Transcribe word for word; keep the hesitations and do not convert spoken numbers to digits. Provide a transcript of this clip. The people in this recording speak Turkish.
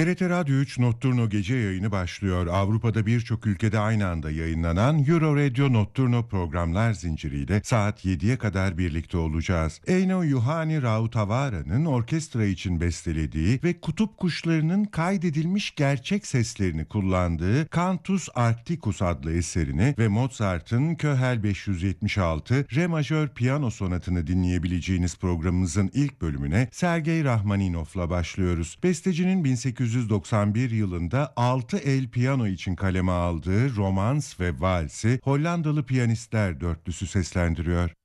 T R T Radyo üç Notturno gece yayını başlıyor. Avrupa'da birçok ülkede aynı anda yayınlanan Euro Radio Notturno programlar zinciriyle saat yediye kadar birlikte olacağız. Eino Juhani Rautavara'nın orkestra için bestelediği ve kutup kuşlarının kaydedilmiş gerçek seslerini kullandığı Cantus Arcticus adlı eserini ve Mozart'ın Köhel beş yüz yetmiş altı Re majör piyano sonatını dinleyebileceğiniz programımızın ilk bölümüne Sergey Rahmaninov'la başlıyoruz. Bestecinin bin sekiz yüz doksan bir yılında altı el piyano için kaleme aldığı Romans ve Vals'i Hollandalı piyanistler dörtlüsü seslendiriyor.